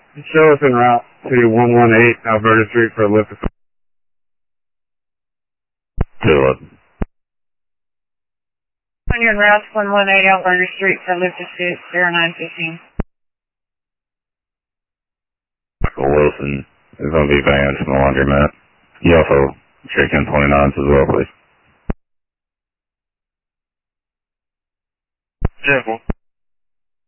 Show us en route to 118 Alberta Street for a lift. 211. On your route to 118 Alberta Street for lift to 0915. Michael Wilson is going to be banned from the laundromat. You also check in 29s as well, please. Careful.